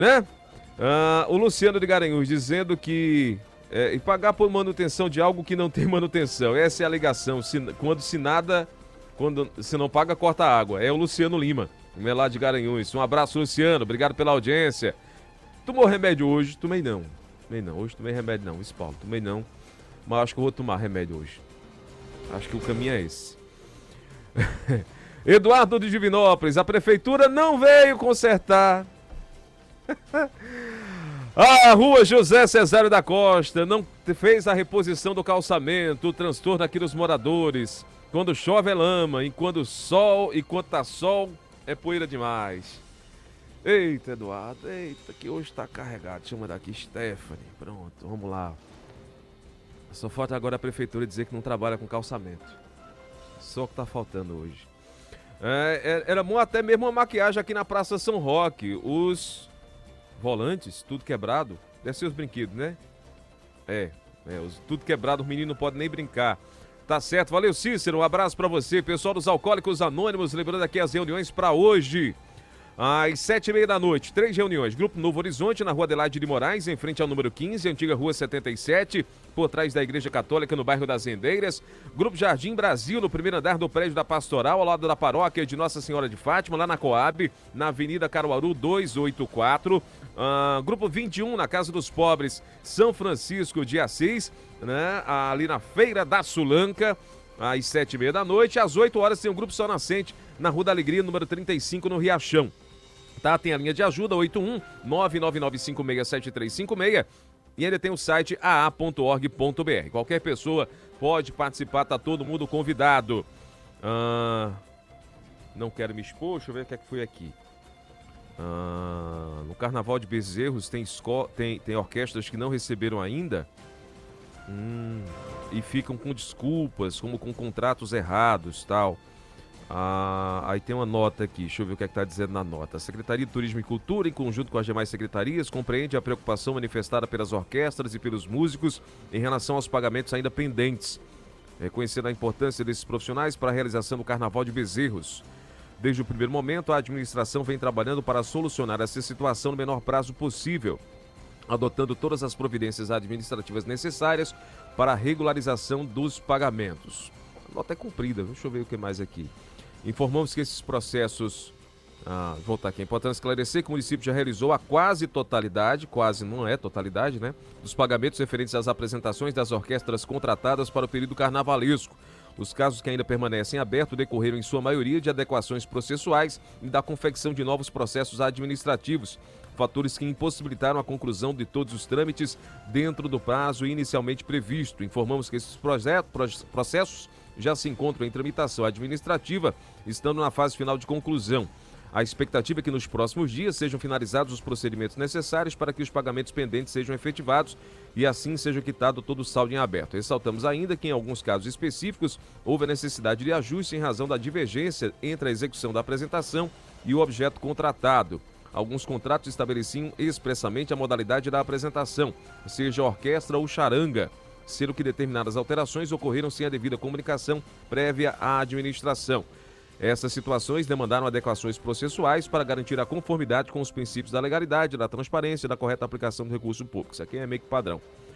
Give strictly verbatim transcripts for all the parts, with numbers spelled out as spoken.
né? Ah, o Luciano de Garanhuns dizendo que é, e pagar por manutenção de algo que não tem manutenção. Essa é a ligação. Se, quando se nada, quando se não paga, corta água. É o Luciano Lima, lá de Garanhuns. Um abraço, Luciano. Obrigado pela audiência. Tomou remédio hoje? Tomei não. Tomei não. Hoje tomei remédio não. Isso, Paulo. Tomei não. Mas acho que eu vou tomar remédio hoje. Acho que o caminho é esse. Eduardo de Divinópolis. A prefeitura não veio consertar a rua José Cesário da Costa, não fez a reposição do calçamento, o transtorno aqui dos moradores. Quando chove é lama, e quando sol, e quando tá sol é poeira demais. Eita, Eduardo, eita, que hoje tá carregado. Chama daqui, Stephanie. Pronto, vamos lá. Só falta agora a prefeitura dizer que não trabalha com calçamento. Só o que tá faltando hoje. É, era bom até mesmo uma maquiagem aqui na Praça São Roque. Os volantes, tudo quebrado. Deve ser os brinquedos, né? É, é os, tudo quebrado, o menino não pode nem brincar. Tá certo, valeu Cícero, um abraço pra você. Pessoal dos Alcoólicos Anônimos, lembrando aqui as reuniões pra hoje. Às sete e meia da noite, três reuniões. Grupo Novo Horizonte, na rua Adelaide de Moraes, em frente ao número quinze, antiga rua setenta e sete, por trás da Igreja Católica, no bairro das Rendeiras. Grupo Jardim Brasil, no primeiro andar do prédio da Pastoral, ao lado da paróquia de Nossa Senhora de Fátima, lá na Coab, na Avenida Caruaru duzentos e oitenta e quatro. Uh, grupo vinte e um, na Casa dos Pobres, São Francisco de Assis, né? Ali na Feira da Sulanca, às sete e meia da noite. Às oito horas tem um grupo Sol Nascente, na Rua da Alegria, número trinta e cinco, no Riachão. Tá, tem a linha de ajuda oito um nove nove nove cinco seis sete três cinco seis e ainda tem o site a a ponto org ponto b r. Qualquer pessoa pode participar, tá todo mundo convidado. Ah, não quero me expor, deixa eu ver o que é que foi aqui. Ah, no Carnaval de Bezerros tem, esco... tem, tem orquestras que não receberam ainda hum, e ficam com desculpas, como com contratos errados, tal. Ah, aí tem uma nota aqui, deixa eu ver o que é que está dizendo na nota. A Secretaria de Turismo e Cultura, em conjunto com as demais secretarias, compreende a preocupação manifestada pelas orquestras e pelos músicos em relação aos pagamentos ainda pendentes, reconhecendo a importância desses profissionais para a realização do Carnaval de Bezerros. Desde o primeiro momento, a administração vem trabalhando para solucionar essa situação no menor prazo possível, adotando todas as providências administrativas necessárias para a regularização dos pagamentos. A nota é cumprida, deixa eu ver o que mais aqui. Informamos que esses processos... Ah, vou voltar aqui. É importante esclarecer que o município já realizou a quase totalidade, quase não é totalidade, né? Dos pagamentos referentes às apresentações das orquestras contratadas para o período carnavalesco. Os casos que ainda permanecem abertos decorreram em sua maioria de adequações processuais e da confecção de novos processos administrativos, fatores que impossibilitaram a conclusão de todos os trâmites dentro do prazo inicialmente previsto. Informamos que esses projetos, processos já se encontram em tramitação administrativa, estando na fase final de conclusão. A expectativa é que nos próximos dias sejam finalizados os procedimentos necessários para que os pagamentos pendentes sejam efetivados e assim seja quitado todo o saldo em aberto. Ressaltamos ainda que em alguns casos específicos houve a necessidade de ajuste em razão da divergência entre a execução da apresentação e o objeto contratado. Alguns contratos estabeleciam expressamente a modalidade da apresentação, seja orquestra ou charanga, sendo que determinadas alterações ocorreram sem a devida comunicação prévia à administração. Essas situações demandaram adequações processuais para garantir a conformidade com os princípios da legalidade, da transparência e da correta aplicação do recurso público. Isso aqui é meio que padrão.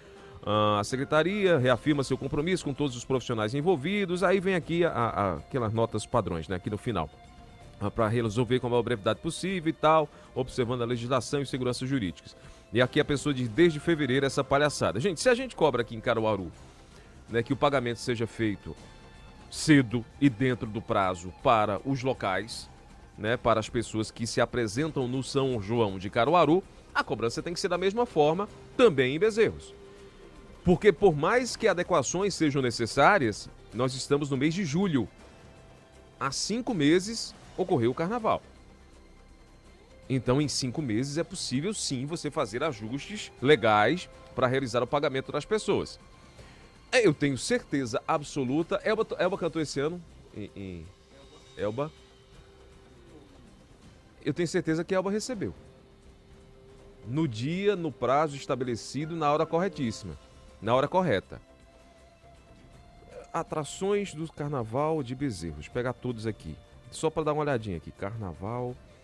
A secretaria reafirma seu compromisso com todos os profissionais envolvidos. Aí vem aqui a, a, aquelas notas padrões, né, aqui no final, para resolver com a maior brevidade possível e tal, observando a legislação e segurança jurídicas. E aqui a pessoa diz, desde fevereiro, essa palhaçada. Gente, se a gente cobra aqui em Caruaru, né, que o pagamento seja feito cedo e dentro do prazo para os locais, né, para as pessoas que se apresentam no São João de Caruaru, a cobrança tem que ser da mesma forma também em Bezerros. Porque por mais que adequações sejam necessárias, nós estamos no mês de julho. Há cinco meses ocorreu o carnaval. Então, em cinco meses é possível, sim, você fazer ajustes legais para realizar o pagamento das pessoas. Eu tenho certeza absoluta... Elba, Elba cantou esse ano? Em, em... Elba? Eu tenho certeza que Elba recebeu. No dia, no prazo estabelecido, na hora corretíssima. Na hora correta. Atrações do Carnaval de Bezerros. Vou pegar todos aqui. Só para dar uma olhadinha aqui. Carnaval